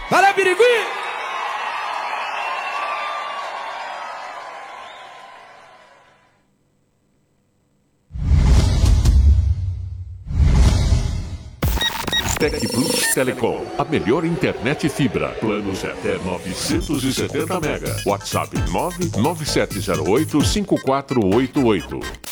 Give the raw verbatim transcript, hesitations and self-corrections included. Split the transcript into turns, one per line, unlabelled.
Valeu, Birigui!
Tec Plus Telecom, a melhor internet fibra. Planos até novecentos e setenta mega. WhatsApp nove nove sete zero oito cinco quatro oito oito.